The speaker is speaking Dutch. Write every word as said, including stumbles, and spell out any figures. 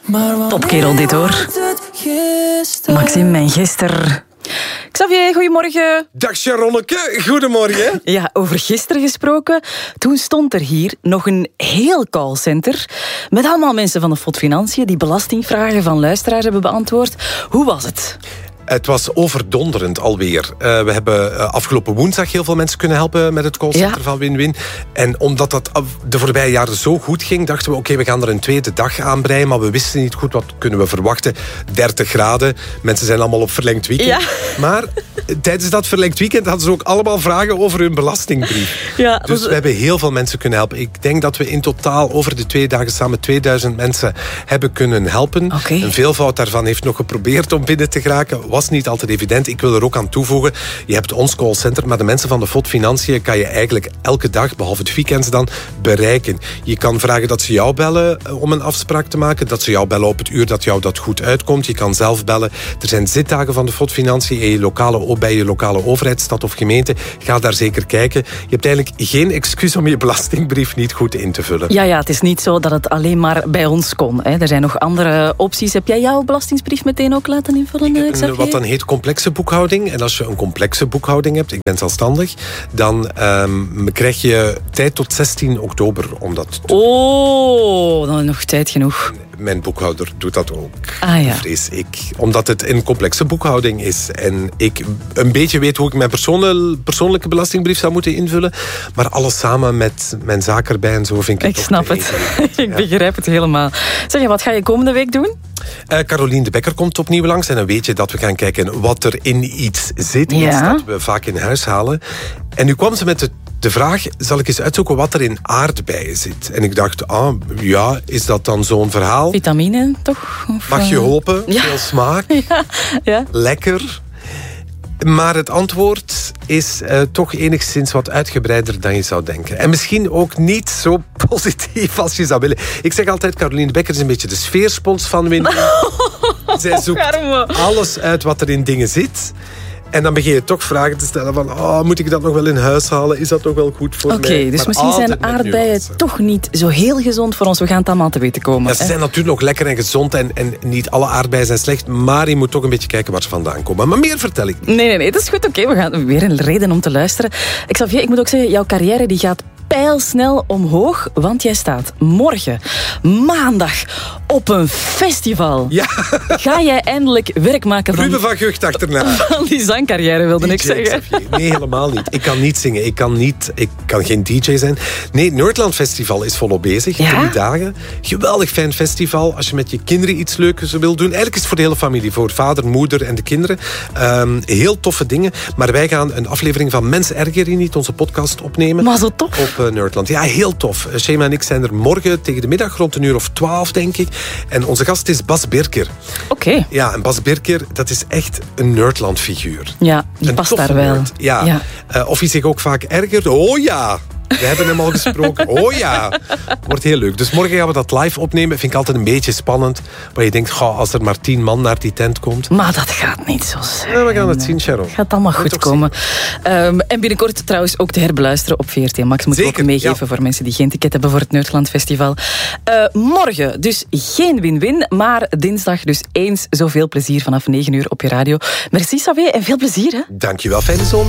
Topkerel dit hoor. Maxime en Gister. Xavier, goedemorgen. Dag Sharonneke, goedemorgen. Ja, over gisteren gesproken. Toen stond er hier nog een heel callcenter met allemaal mensen van de F O D Financiën die belastingvragen van luisteraars hebben beantwoord. Hoe was het? Het was overdonderend alweer. Uh, we hebben uh, afgelopen woensdag heel veel mensen kunnen helpen met het callcenter ja. van Win-Win. En omdat dat de voorbije jaren zo goed ging, dachten we, oké, okay, we gaan er een tweede dag aan breien, maar we wisten niet goed wat kunnen we verwachten. dertig graden, mensen zijn allemaal op verlengd weekend. Ja. Maar tijdens dat verlengd weekend hadden ze ook allemaal vragen over hun belastingbrief. Ja, dus we hebben heel veel mensen kunnen helpen. Ik denk dat we in totaal over de twee dagen samen tweeduizend mensen hebben kunnen helpen. Okay. Een veelvoud daarvan heeft nog geprobeerd om binnen te geraken. Was niet altijd evident. Ik wil er ook aan toevoegen, je hebt ons callcenter, maar de mensen van de F O D Financiën kan je eigenlijk elke dag, behalve het weekend dan, bereiken. Je kan vragen dat ze jou bellen om een afspraak te maken, dat ze jou bellen op het uur dat jou dat goed uitkomt. Je kan zelf bellen. Er zijn zitdagen van de F O D Financiën in je lokale, bij je lokale overheid, stad of gemeente. Ga daar zeker kijken. Je hebt eigenlijk geen excuus om je belastingbrief niet goed in te vullen. Ja, ja, het is niet zo dat het alleen maar bij ons kon. Hè. Er zijn nog andere opties. Heb jij jouw belastingsbrief meteen ook laten invullen, Xavier? Wat dan heet complexe boekhouding. En als je een complexe boekhouding hebt, ik ben zelfstandig, dan um, krijg je tijd tot zestien oktober om dat te doen. Oh, dan nog tijd genoeg. Mijn boekhouder doet dat ook, ah, ja. vrees ik. Omdat het een complexe boekhouding is. En ik een beetje weet hoe ik mijn persoonlijke belastingbrief zou moeten invullen. Maar alles samen met mijn zaak erbij en zo vind ik het Ik snap het. ik ja. begrijp het helemaal. Zeg je, wat ga je komende week doen? Uh, Caroline de Bekker komt opnieuw langs. En dan weet je dat we gaan kijken wat er in iets zit. Ja. Iets dat we vaak in huis halen. En nu kwam ze met de De vraag, zal ik eens uitzoeken wat er in aardbeien zit? En ik dacht, ah, ja, is dat dan zo'n verhaal? Vitamine, toch? Of, mag je hopen, ja. veel smaak, ja. Ja. lekker. Maar het antwoord is uh, toch enigszins wat uitgebreider dan je zou denken. En misschien ook niet zo positief als je zou willen. Ik zeg altijd, Caroline de Bekker is een beetje de sfeerspons van Win-Win. Zij zoekt alles uit wat er in dingen zit. En dan begin je toch vragen te stellen van, oh, moet ik dat nog wel in huis halen? Is dat nog wel goed voor okay, mij? Oké, dus maar misschien zijn aardbeien toch niet zo heel gezond voor ons. We gaan het allemaal te weten komen. Ja, ze zijn natuurlijk nog lekker en gezond en, en niet alle aardbeien zijn slecht, maar je moet toch een beetje kijken waar ze vandaan komen. Maar meer vertel ik niet. Nee, nee, nee, dat is goed. Oké, okay, we gaan weer een reden om te luisteren. Xavier, ik moet ook zeggen, jouw carrière die gaat pijlsnel omhoog, want jij staat morgen, maandag, op een festival. Ja. Ga jij eindelijk werk maken van... Ruben van Gucht achterna. Van die zangcarrière, wilde D J, ik zeggen. Xavier. Nee, helemaal niet. Ik kan niet zingen. Ik kan, niet, ik kan geen D J zijn. Nee, het Nerdland Festival is volop bezig. Ja? Drie dagen. Geweldig fijn festival. Als je met je kinderen iets leuks wil doen. Eigenlijk is het voor de hele familie. Voor vader, moeder en de kinderen. Um, heel toffe dingen. Maar wij gaan een aflevering van Mens Erger je niet, onze podcast, opnemen. Maar zo tof. Op uh, Nerdland. Ja, heel tof. Shema en ik zijn er morgen tegen de middag, rond een uur of twaalf, denk ik. En onze gast is Bas Birker. Oké. Okay. Ja, en Bas Birker, dat is echt een Nerdland-figuur. Ja, die past daar wel. Nerd. Ja. ja. Uh, of hij zich ook vaak ergert. Oh ja! We hebben hem al gesproken. Oh ja! Wordt heel leuk. Dus morgen gaan we dat live opnemen. Vind ik altijd een beetje spannend. Maar je denkt, goh, als er maar tien man naar die tent komt. Maar dat gaat niet zo zijn. Ja, we gaan het zien, Sharon. Gaat allemaal goed komen. Um, en binnenkort trouwens ook te herbeluisteren op V R T Max. Moet ik ook meegeven ja. voor mensen die geen ticket hebben voor het Nerdland Festival. Uh, morgen dus geen win-win. Maar dinsdag dus eens zoveel plezier vanaf negen uur op je radio. Merci, Xavier. En veel plezier, hè? Dankjewel. Fijne zondag.